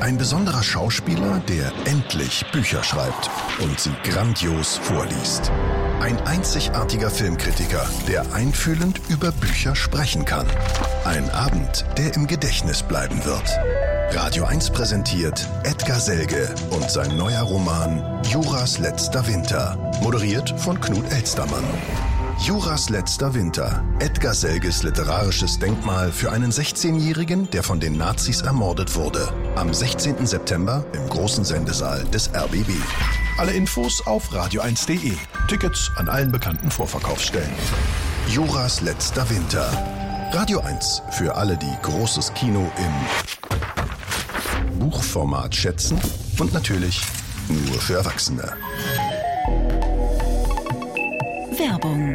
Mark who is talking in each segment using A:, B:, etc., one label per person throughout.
A: Ein besonderer Schauspieler, der endlich Bücher schreibt und sie grandios vorliest. Ein einzigartiger Filmkritiker, der einfühlend über Bücher sprechen kann. Ein Abend, der im Gedächtnis bleiben wird. Radio 1 präsentiert Edgar Selge und sein neuer Roman Juras letzter Winter, moderiert von Knut Elstermann. Juras letzter Winter, Edgar Selges literarisches Denkmal für einen 16-Jährigen, der von den Nazis ermordet wurde. Am 16. September im großen Sendesaal des RBB. Alle Infos auf radio1.de. Tickets an allen bekannten Vorverkaufsstellen. Juras letzter Winter. Radio 1 für alle, die großes Kino im Buchformat schätzen und natürlich nur für Erwachsene.
B: Werbung.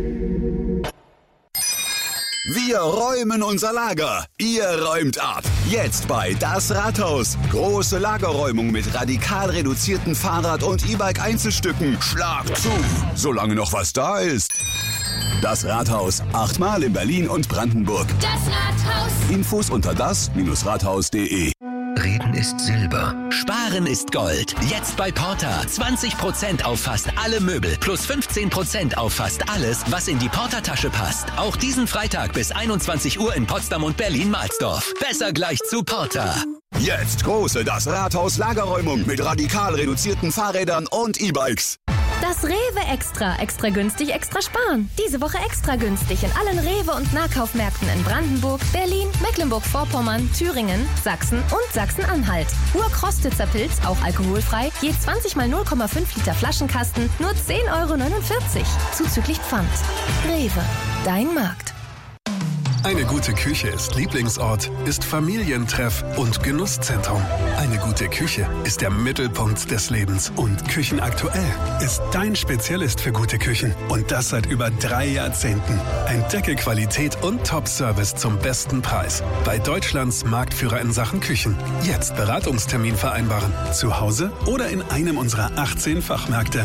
C: Wir räumen unser Lager. Ihr räumt ab. Jetzt bei Das Rathaus. Große Lagerräumung mit radikal reduzierten Fahrrad- und E-Bike-Einzelstücken. Schlag zu, solange noch was da ist. Das Rathaus. 8-mal in Berlin und Brandenburg.
D: Das Rathaus.
C: Infos unter das-rathaus.de.
E: Reden ist Silber.
F: Sparen ist Gold. Jetzt bei Porter. 20% auf fast alle Möbel. Plus 15% auf fast alles, was in die Porter-Tasche passt. Auch diesen Freitag bis 21 Uhr in Potsdam und Berlin-Mahlsdorf. Besser gleich zu Porter.
C: Jetzt große Das Rathaus Lagerräumung mit radikal reduzierten Fahrrädern und E-Bikes.
G: Das Rewe Extra. Extra günstig, extra sparen. Diese Woche extra günstig in allen Rewe- und Nahkaufmärkten in Brandenburg, Berlin, Mecklenburg-Vorpommern, Thüringen, Sachsen und Sachsen-Anhalt. Urkrostitzer Pilz, auch alkoholfrei, je 20 mal 0,5 Liter Flaschenkasten, nur 10,49 €. Zuzüglich Pfand. Rewe, dein Markt.
H: Eine gute Küche ist Lieblingsort, ist Familientreff und Genusszentrum. Eine gute Küche ist der Mittelpunkt des Lebens. Und Küchenaktuell ist dein Spezialist für gute Küchen. Und das seit über 3 Jahrzehnten. Entdecke Qualität und Top-Service zum besten Preis. Bei Deutschlands Marktführer in Sachen Küchen. Jetzt Beratungstermin vereinbaren. Zu Hause oder in einem unserer 18 Fachmärkte.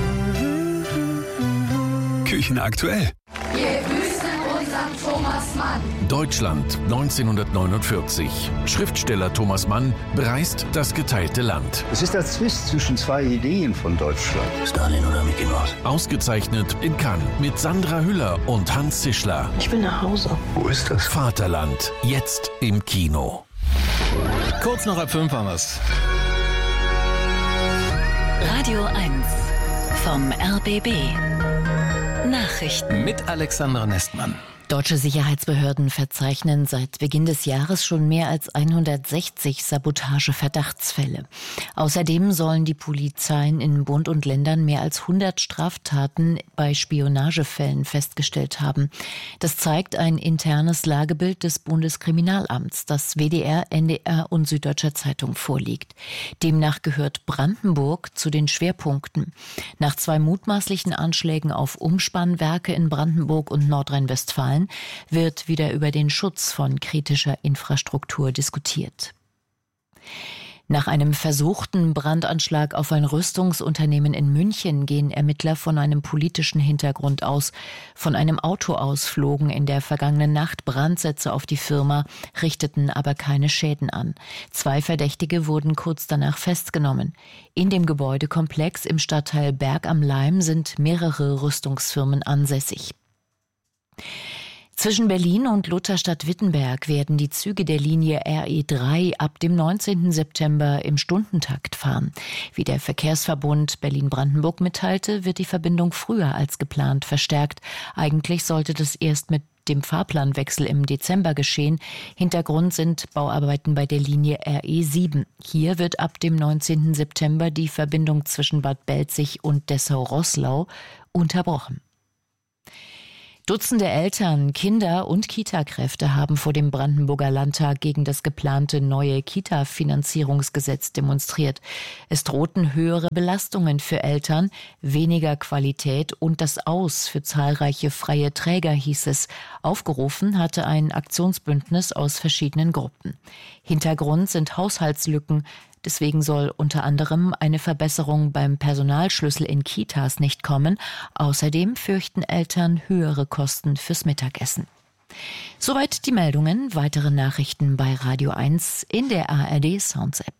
H: Küchenaktuell.
D: Wir grüßen unseren Thomas Mann.
I: Deutschland 1949. Schriftsteller Thomas Mann bereist das geteilte Land.
J: Es ist der Zwist zwischen 2 Ideen von Deutschland.
E: Stalin oder Mickey Mouse?
I: Ausgezeichnet in Cannes mit Sandra Hüller und Hans Zischler.
K: Ich will nach Hause.
J: Wo ist das?
I: Vaterland, jetzt im Kino.
L: Kurz nach 5 haben wir's.
B: Radio 1 vom RBB. Nachrichten
L: Mit Alexandra Nestmann.
M: Deutsche Sicherheitsbehörden verzeichnen seit Beginn des Jahres schon mehr als 160 Sabotage-Verdachtsfälle. Außerdem sollen die Polizeien in Bund und Ländern mehr als 100 Straftaten bei Spionagefällen festgestellt haben. Das zeigt ein internes Lagebild des Bundeskriminalamts, das WDR, NDR und Süddeutscher Zeitung vorliegt. Demnach gehört Brandenburg zu den Schwerpunkten. Nach 2 mutmaßlichen Anschlägen auf Umspannwerke in Brandenburg und Nordrhein-Westfalen wird wieder über den Schutz von kritischer Infrastruktur diskutiert. Nach einem versuchten Brandanschlag auf ein Rüstungsunternehmen in München gehen Ermittler von einem politischen Hintergrund aus. Von einem Auto aus flogen in der vergangenen Nacht Brandsätze auf die Firma, richteten aber keine Schäden an. 2 Verdächtige wurden kurz danach festgenommen. In dem Gebäudekomplex im Stadtteil Berg am Laim sind mehrere Rüstungsfirmen ansässig. Zwischen Berlin und Lutherstadt-Wittenberg werden die Züge der Linie RE3 ab dem 19. September im Stundentakt fahren. Wie der Verkehrsverbund Berlin-Brandenburg mitteilte, wird die Verbindung früher als geplant verstärkt. Eigentlich sollte das erst mit dem Fahrplanwechsel im Dezember geschehen. Hintergrund sind Bauarbeiten bei der Linie RE7. Hier wird ab dem 19. September die Verbindung zwischen Bad Belzig und Dessau-Roßlau unterbrochen. Dutzende Eltern, Kinder und Kitakräfte haben vor dem Brandenburger Landtag gegen das geplante neue Kita-Finanzierungsgesetz demonstriert. Es drohten höhere Belastungen für Eltern, weniger Qualität und das Aus für zahlreiche freie Träger, hieß es. Aufgerufen hatte ein Aktionsbündnis aus verschiedenen Gruppen. Hintergrund sind Haushaltslücken. Deswegen soll unter anderem eine Verbesserung beim Personalschlüssel in Kitas nicht kommen. Außerdem fürchten Eltern höhere Kosten fürs Mittagessen. Soweit die Meldungen. Weitere Nachrichten bei Radio 1 in der ARD Sounds App.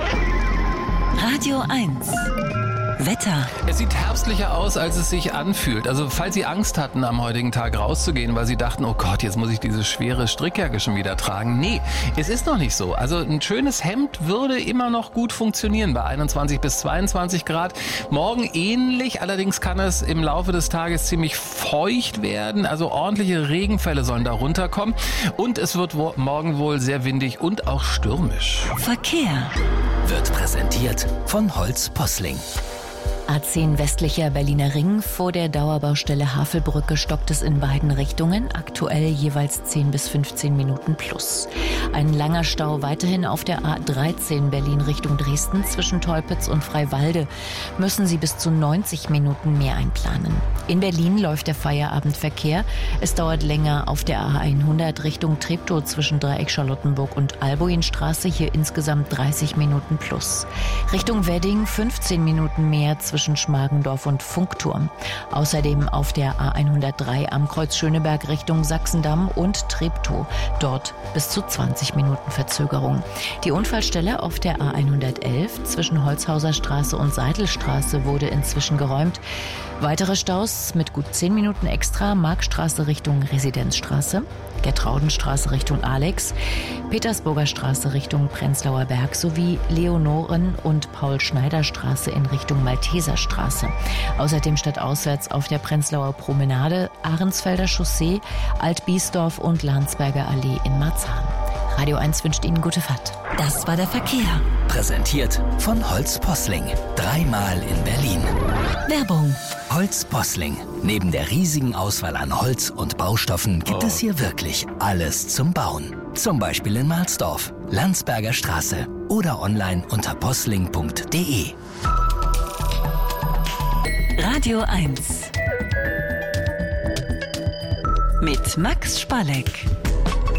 B: Radio 1. Wetter.
L: Es sieht herbstlicher aus, als es sich anfühlt. Also falls Sie Angst hatten, am heutigen Tag rauszugehen, weil Sie dachten, oh Gott, jetzt muss ich diese schwere Strickjacke schon wieder tragen. Nee, es ist noch nicht so. Also ein schönes Hemd würde immer noch gut funktionieren bei 21 bis 22 Grad. Morgen ähnlich, allerdings kann es im Laufe des Tages ziemlich feucht werden. Also ordentliche Regenfälle sollen da runterkommen. Und es wird morgen wohl sehr windig und auch stürmisch.
B: Verkehr.
F: Wird präsentiert von Holz Posling.
M: A10 westlicher Berliner Ring. Vor der Dauerbaustelle Havelbrücke stockt es in beiden Richtungen. Aktuell jeweils 10 bis 15 Minuten plus. Ein langer Stau weiterhin auf der A13 Berlin Richtung Dresden. Zwischen Teupitz und Freiwalde müssen Sie bis zu 90 Minuten mehr einplanen. In Berlin läuft der Feierabendverkehr. Es dauert länger auf der A100 Richtung Treptow zwischen Dreieck Charlottenburg und Albuinstraße. Hier insgesamt 30 Minuten plus. Richtung Wedding 15 Minuten mehr zwischen Schmargendorf und Funkturm. Außerdem auf der A103 am Kreuz Schöneberg Richtung Sachsendamm und Treptow. Dort bis zu 20 Minuten Verzögerung. Die Unfallstelle auf der A111 zwischen Holzhauser Straße und Seidelstraße wurde inzwischen geräumt. Weitere Staus mit gut 10 Minuten extra: Markstraße Richtung Residenzstraße, Gertraudenstraße Richtung Alex, Petersburger Straße Richtung Prenzlauer Berg sowie Leonoren- und Paul-Schneider-Straße in Richtung Malteserstraße. Außerdem stadtauswärts auf der Prenzlauer Promenade, Ahrensfelder Chaussee, Alt-Biesdorf und Landsberger Allee in Marzahn. Radio 1 wünscht Ihnen gute Fahrt.
B: Das war der Verkehr.
F: Präsentiert von Holz Posling. 3-mal in Berlin.
B: Werbung.
F: Holz Posling. Neben der riesigen Auswahl an Holz und Baustoffen gibt es hier wirklich alles zum Bauen. Zum Beispiel in Mahlsdorf, Landsberger Straße oder online unter posling.de.
B: Radio 1. Mit Max Spalleck.